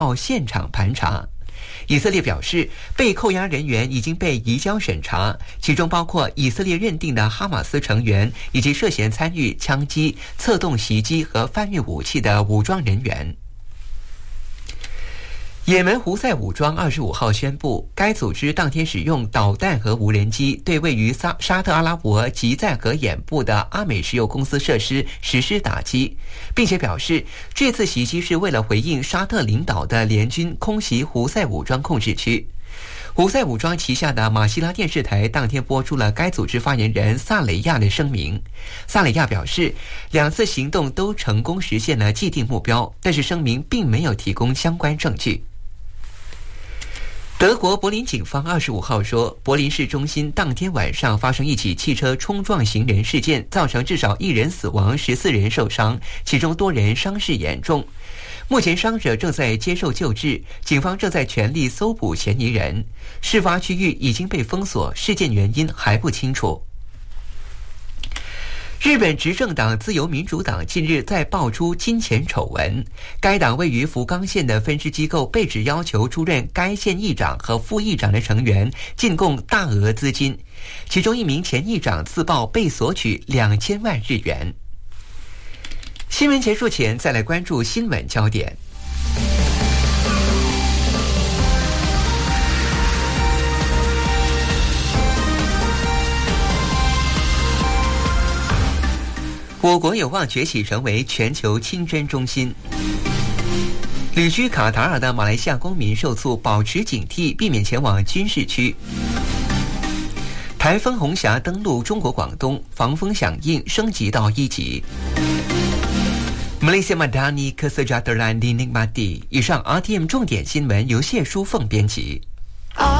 到现场盘查。以色列表示，被扣押人员已经被移交审查，其中包括以色列认定的哈马斯成员以及涉嫌参与枪击、策动袭击和贩运武器的武装人员。也门胡塞武装25号宣布，该组织当天使用导弹和无人机对位于沙特阿拉伯吉赞河沿部的阿美石油公司设施实施打击，并且表示这次袭击是为了回应沙特领导的联军空袭胡塞武装控制区。胡塞武装旗下的马希拉电视台当天播出了该组织发言人萨雷亚的声明。萨雷亚表示，2次行动都成功实现了既定目标，但是声明并没有提供相关证据。德国柏林警方25号说，柏林市中心当天晚上发生一起汽车冲撞行人事件，造成至少1人死亡，14人受伤，其中多人伤势严重。目前伤者正在接受救治，警方正在全力搜捕嫌疑人。事发区域已经被封锁，事件原因还不清楚。日本执政党自由民主党近日再爆出金钱丑闻，该党位于福冈县的分支机构被指要求出任该县议长和副议长的成员进贡大额资金，其中一名前议长自曝被索取2000万日元。新闻结束前，再来关注新闻焦点。我国有望崛起成为全球清真中心。旅居卡塔尔的马来西亚公民受促保持警惕，避免前往军事区。台风红霞登陆中国广东，防风响应升级到1级。Malaysia Madani Kesejahteraan di Nikmati。以上 RTM 重点新闻由谢淑凤编辑。